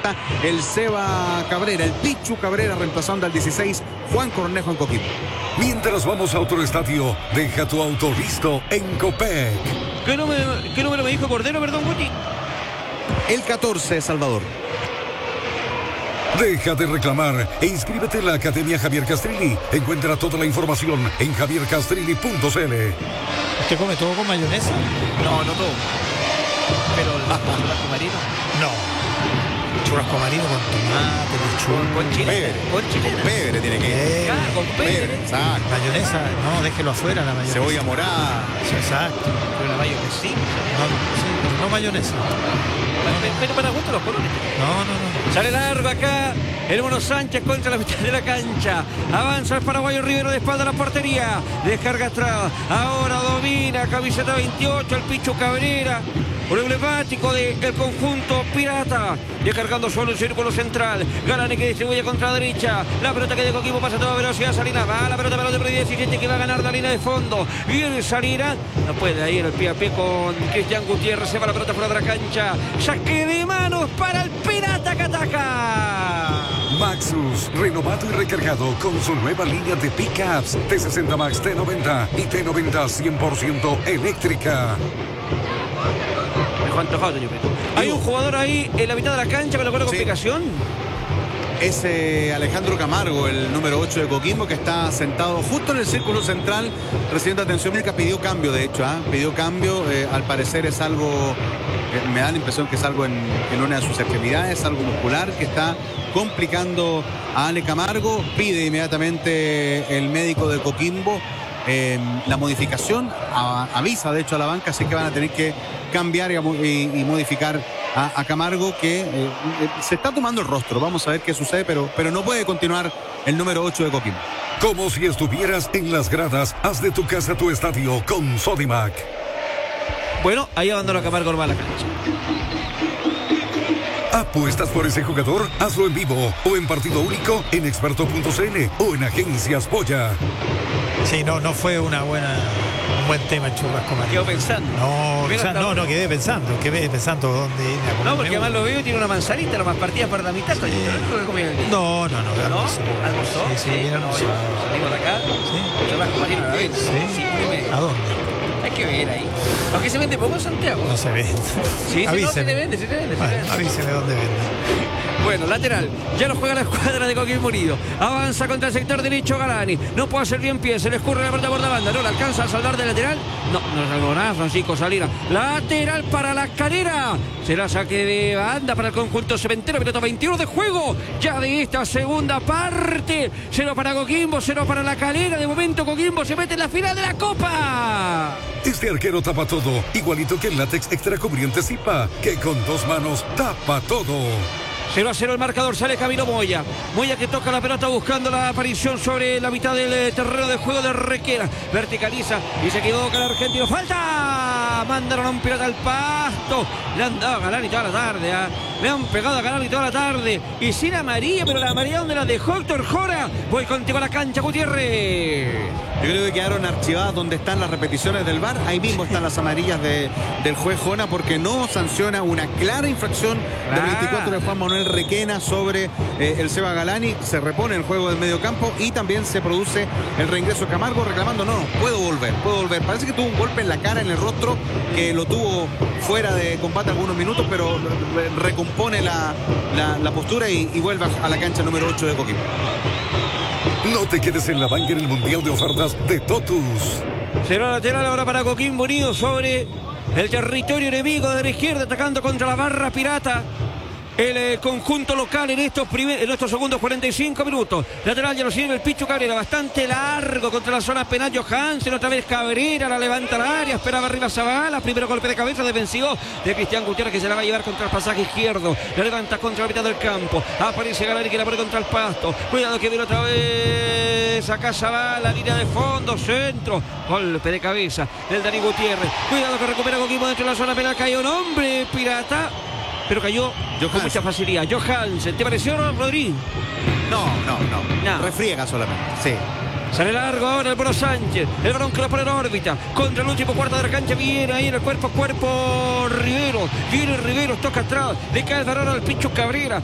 vuelta el Seba Cabrera, el Pichu Cabrera, reemplazando al 16 Juan Cornejo en Coquimbo. Mientras vamos a otro estadio, deja tu auto listo en Copec. ¿Qué número me dijo Cordero, perdón, Guti? El 14, Salvador. Deja de reclamar e inscríbete en la Academia Javier Castrilli. Encuentra toda la información en javiercastrilli.cl. ¿Usted come todo con mayonesa? No todo. Pero el churrasco marino. No. Churrasco marino con tomate, lechuga. Con chilena. Con chilena. Pebre tiene que ir. Con pebre. Exacto. Mayonesa, no, déjelo afuera la mayonesa. Cebolla morada. Sí, exacto. Pero la mayo que sí. No mayonesa. Pero para gusto los colores. No. Sale largo acá el Mono Sánchez contra la mitad de la cancha. Avanza el paraguayo Rivero de espalda a la portería. Descarga atrás. Ahora domina camiseta 28 el Pichu Cabrera. Un emblemático del conjunto pirata. Descargando solo el círculo central. Galani que distribuye contra la derecha. La pelota que de Coquimbo pasa a toda velocidad. Salinas va la pelota para el 17 que va a ganar la línea de fondo. Viene Salinas. No puede ahí en el pie a pie con Cristian Gutiérrez. Se va la pelota fuera de la cancha. Saque de manos para el pirata que ataca. Maxus, renovado y recargado con su nueva línea de pickups T60 Max, T90 y T90 100% eléctrica. Hay un jugador ahí en la mitad de la cancha con alguna complicación. Es Alejandro Camargo, el número 8 de Coquimbo, que está sentado justo en el círculo central recibiendo atención médica. Pidió cambio, de hecho, pidió cambio. Al parecer es algo, me da la impresión que es algo en una de sus extremidades, algo muscular que está complicando a Ale Camargo. Pide inmediatamente el médico de Coquimbo la modificación, avisa de hecho a la banca, así que van a tener que cambiar y modificar a Camargo, que se está tomando el rostro. Vamos a ver qué sucede, pero no puede continuar el número 8 de Coquimbo. Como si estuvieras en las gradas, haz de tu casa tu estadio con Sodimac. Bueno, ahí abandona Camargo normal la cancha. ¿Apuestas por ese jugador? Hazlo en vivo o en partido único en experto.cl o en Agencias Polla. Sí, no fue un buen tema el churrasco marino. Quedó pensando. Quedé pensando dónde ir a comer. No, porque además lo veo y tiene una manzanita, nomás partidas para la mitad. Sí. No. ¿No? ¿Almorzó? Sí, almorzó. Salimos de acá. Sí. Churrasco marino a la vez. Sí. ¿A dónde? Hay que ver ahí. Aunque se vende poco en Santiago. No se vende. Sí, avíseme. No, se te vende. Bueno, avíseme dónde vende. Bueno, lateral. Ya lo juega la escuadra de Coquimbo Unido. Avanza contra el sector derecho Galani. No puede hacer bien pie. Se le escurre la pelota por la banda. No la alcanza a salvar de lateral. No salvó nada Francisco Salinas. Lateral para la Calera. Será saque de banda para el conjunto cementero. Minuto 21 de juego. Ya de esta segunda parte. 0 para Coquimbo, 0 para la Calera. De momento Coquimbo se mete en la final de la Copa. Este arquero tapa todo, igualito que el látex extra cubriente Zipa, que con 2 manos tapa todo. 0-0 el marcador, sale Camilo Moya. Moya que toca la pelota buscando la aparición sobre la mitad del terreno de juego de Requena. Verticaliza y se equivoca el argentino. ¡Falta! Mandaron a un pirata al pasto. Le han dado a Galani toda la tarde. Le han pegado a Galani toda la tarde. Y sin amarilla, pero la amarilla donde la dejó Héctor Jora. Voy contigo a la cancha, Gutiérrez. Yo creo que quedaron archivadas donde están las repeticiones del VAR. Ahí mismo están las amarillas del juez Jona, porque no sanciona una clara infracción del 24 de Juan Manuel Requena sobre el Seba Galani. Se repone el juego del medio campo y también se produce el reingreso de Camargo reclamando, no, puedo volver. Parece que tuvo un golpe en la cara, en el rostro, que lo tuvo fuera de combate algunos minutos, pero recompone la postura y vuelve a la cancha número 8 de Coquimbo. No te quedes en la banca en el Mundial de Ofertas de Totus. Será lateral ahora para Coquimbo Unido sobre el territorio enemigo de la izquierda, atacando contra la barra pirata. El conjunto local en estos segundos 45 minutos. Lateral ya lo sirve el Pichu Cabrera, bastante largo contra la zona penal. Johansen, otra vez Cabrera, la levanta al área, esperaba arriba Zavala. Primero golpe de cabeza defensivo de Cristian Gutiérrez, que se la va a llevar contra el pasaje izquierdo. La levanta contra la mitad del campo. Aparece Galani que la pone contra el pasto. Cuidado que viene otra vez. Acá Zavala, línea de fondo, centro. Golpe de cabeza del Dani Gutiérrez. Cuidado que recupera Coquimbo dentro de la zona penal. Cayó un hombre pirata, pero cayó con mucha facilidad. Johansen, ¿te pareció, Rodríguez? No. Refriega solamente, sí. Sale largo ahora el Mono Sánchez. El balón que lo pone en órbita. Contra el último cuarto de la cancha. Viene ahí en el cuerpo Rivero. Viene Rivero, toca atrás. Le cae el balón al Pichu Cabrera.